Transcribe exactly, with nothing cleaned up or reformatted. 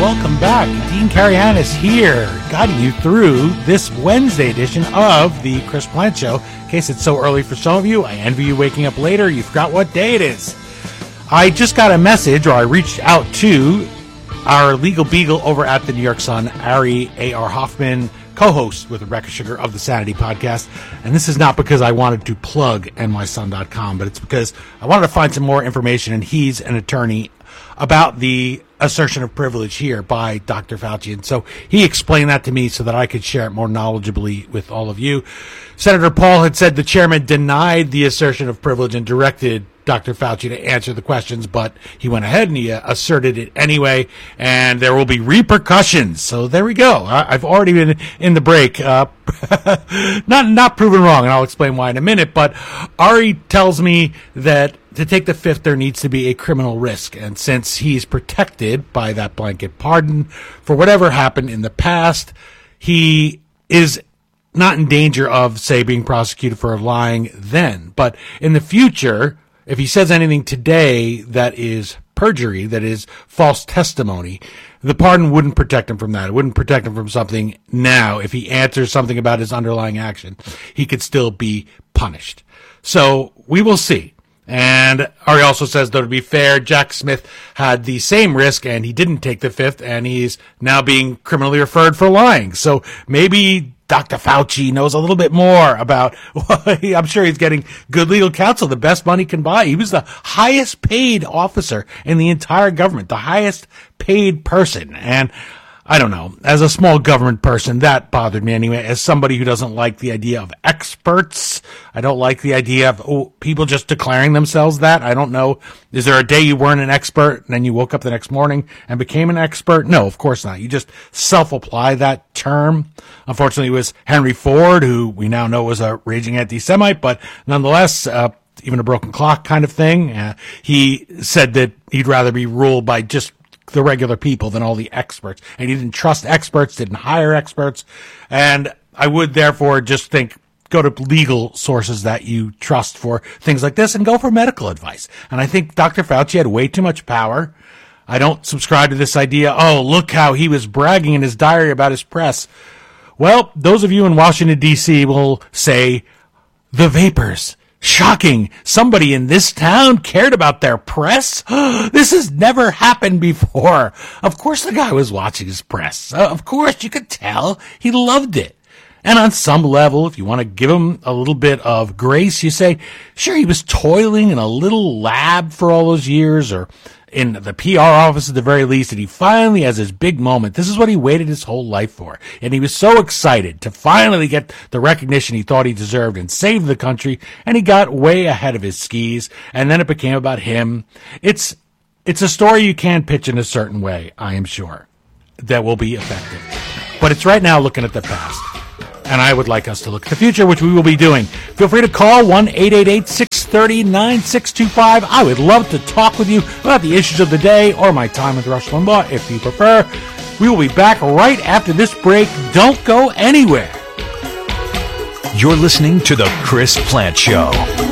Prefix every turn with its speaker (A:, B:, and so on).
A: welcome back. Dean Karayanis here, guiding you through this Wednesday edition of the Chris Plante Show. In case it's so early for some of you, I envy you waking up later. You forgot what day it is. I just got a message, or I reached out to our legal beagle over at the New York Sun, Ari A R. Hoffman, co-host with Rebecca Sugar of the Sanity Podcast. And this is not because I wanted to plug N Y sun dot com, but it's because I wanted to find some more information, and he's an attorney, about the assertion of privilege here by Doctor Fauci. And so he explained that to me so that I could share it more knowledgeably with all of you. Senator Paul had said the chairman denied the assertion of privilege and directed Doctor Fauci to answer the questions, but he went ahead and he uh, asserted it anyway, and there will be repercussions. So there we go. I, I've already been in the break, uh, not not proven wrong, and I'll explain why in a minute, but Ari tells me that to take the fifth, there needs to be a criminal risk, and since he's protected by that blanket pardon for whatever happened in the past, he is not in danger of, say, being prosecuted for lying then. But in the future, if he says anything today that is perjury, that is false testimony, the pardon wouldn't protect him from that. It wouldn't protect him from something now. If he answers something about his underlying action, he could still be punished. So we will see. And Ari also says, though, to be fair, Jack Smith had the same risk and he didn't take the fifth, and he's now being criminally referred for lying. So maybe Doctor Fauci knows a little bit more about, I'm sure he's getting good legal counsel, the best money can buy. He was the highest paid officer in the entire government, the highest paid person. And I don't know, as a small government person, that bothered me anyway. As somebody who doesn't like the idea of experts, I don't like the idea of oh, people just declaring themselves that. I don't know. Is there a day you weren't an expert and then you woke up the next morning and became an expert? No, of course not. You just self-apply that term. Unfortunately, it was Henry Ford, who we now know was a raging anti-Semite, but nonetheless, uh, even a broken clock kind of thing. Uh, he said that he'd rather be ruled by just the regular people than all the experts, and he didn't trust experts, didn't hire experts, and I would therefore just think go to legal sources that you trust for things like this and go for medical advice. And I think Doctor Fauci had way too much power. I don't subscribe to this idea, oh, look how he was bragging in his diary about his press. Well, those of you in Washington, D C will say, the vapors. Shocking. Somebody in this town cared about their press? This has never happened before. Of course the guy was watching his press. Uh, of course, you could tell he loved it. And on some level, if you want to give him a little bit of grace, you say, sure, he was toiling in a little lab for all those years, or in the P R office at the very least, and he finally has his big moment. This is what he waited his whole life for. And he was so excited to finally get the recognition he thought he deserved and save the country, and he got way ahead of his skis, and then it became about him. It's, it's a story you can pitch in a certain way, I am sure, that will be effective. But it's right now looking at the past. And I would like us to look at the future, which we will be doing. Feel free to call one eight eight eight, six three zero, nine six two five. I would love to talk with you about the issues of the day or my time with Rush Limbaugh, if you prefer. We will be back right after this break. Don't go anywhere.
B: You're listening to The Chris Plante Show.